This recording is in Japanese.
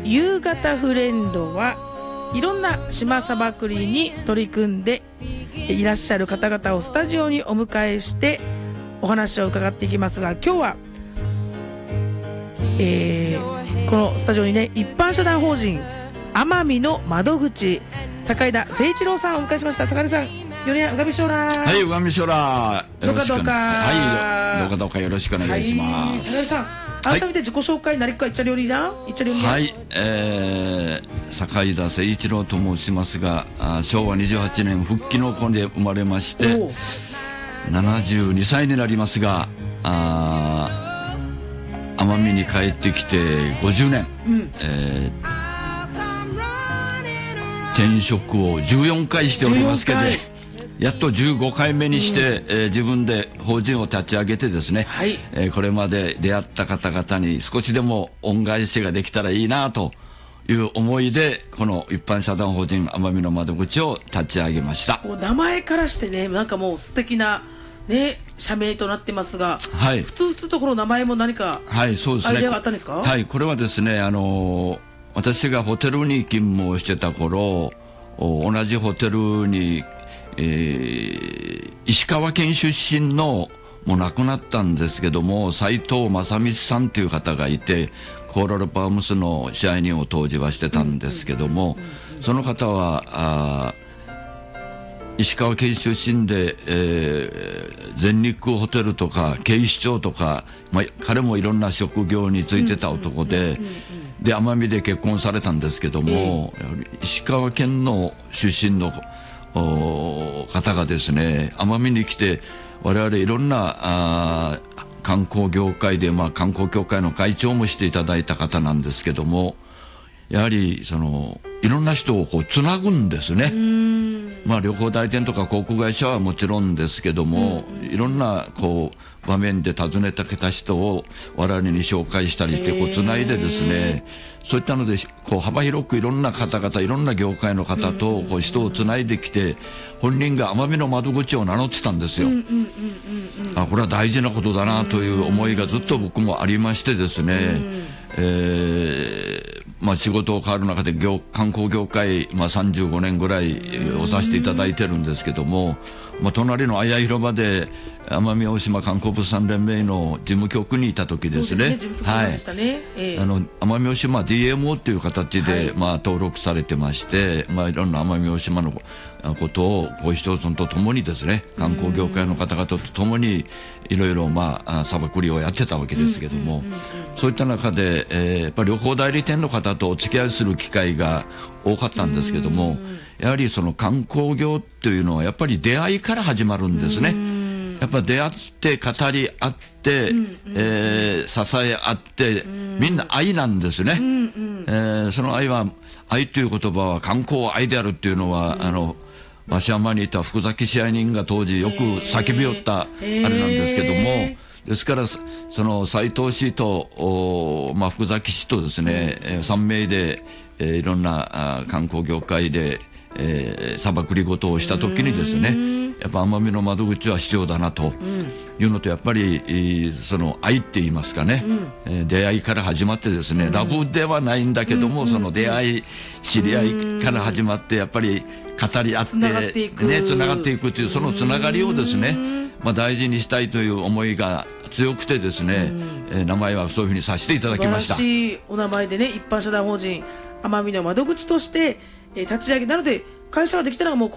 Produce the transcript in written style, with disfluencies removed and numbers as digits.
夕方フレンドはいろんな島さばくりに取り組んでいらっしゃる方々をスタジオにお迎えしてお話を伺っていきますが、今日は、このスタジオにね、一般社団法人奄美の窓口坂井田誠一郎さんをお迎えしました。坂井田さん、よりやうがみしょら。 はい、うがみしょら。 どうかどうか。 はい、どうかどうかよろしくお願いします。 坂井田さん、改めて自己紹介、なりかいっちゃりょりな、いっちゃりょりな。 はい、坂井田誠一郎と申しますが、昭和28年復帰の子で生まれまして、72歳になりますが、奄美に帰ってきて50年、転職を14回しておりますけど、やっと15回目にして、自分で法人を立ち上げてですね、これまで出会った方々に少しでも恩返しができたらいいなという思いで、この一般社団法人奄美の窓口を立ち上げました。 名前からしてね、なんかもう素敵なね、社名となってますが、ふつふつとこの名前も何かアイデアがあったんですか？ はい、これはですね、私がホテルに勤務をしてた頃、同じホテルに、石川県出身のもう亡くなったんですけども、斉藤正道さんという方がいて、コーラルパームスの支配人を当時はしてたんですけども、その方は石川県出身で、全日空ホテルとか警視庁とか、彼もいろんな職業についてた男で、奄美で結婚されたんですけども、石川県の出身の方がですね、奄美に来て我々いろんな観光業界で、観光協会の会長もしていただいた方なんですけども、やはりいろんな人をつなぐんですね。旅行代理店とか航空会社はもちろんですけども、いろんな場面で訪ねてきた人を我々に紹介したりしてつないでですね、そういったので幅広くいろんな方々、いろんな業界の方と人をつないできて、本人が奄美の窓口を名乗ってたんですよ。これは大事なことだなという思いがずっと僕もありましてですね、仕事を変わる中で観光業界、35年ぐらいをさせていただいてるんですけども、隣の綾広場で奄美大島観光物産連盟の事務局にいた時ですね、奄美大島 DMO という形で、登録されてまして、いろんな奄美大島のことを市町村とともにですね、観光業界の方々とともにいろいろさばくりをやってたわけですけども、そういった中で、やっぱり旅行代理店の方とお付き合いする機会が多かったんですけども、やはりその観光業っていうのはやっぱり出会いから始まるんですね。やっぱ出会って語り合って、支え合って、みんな愛なんですね。その愛という言葉は観光愛であるっていうのは、鷲山にいた福崎支配人が当時よく叫び寄ったあれなんですけども、ですからその斉藤氏と、福崎氏とですね、3名で、いろんな観光業界でさばくりごとをした時にですね、やっぱ奄美の窓口は必要だなというのと、やっぱりその愛って言いますかね、出会いから始まってですね、ラブではないんだけども、その出会い知り合いから始まって、やっぱり語り合ってつながっていくという、そのつながりをですね、大事にしたいという思いが強くてですね、名前はそういうふうにさせていただきました。 素晴らしいお名前でね、一般社団法人奄美の窓口として、立ち上げなので、会社ができたのがもう